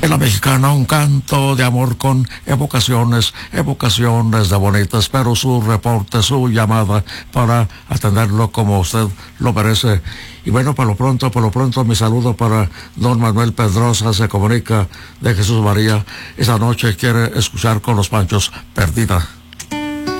En la Mexicana, un canto de amor con evocaciones de bonitas, pero su reporte, su llamada para atenderlo como usted lo merece. Y bueno, por lo pronto, mi saludo para don Manuel Pedrosa, se comunica de Jesús María. Esa noche quiere escuchar con los Panchos Perdida.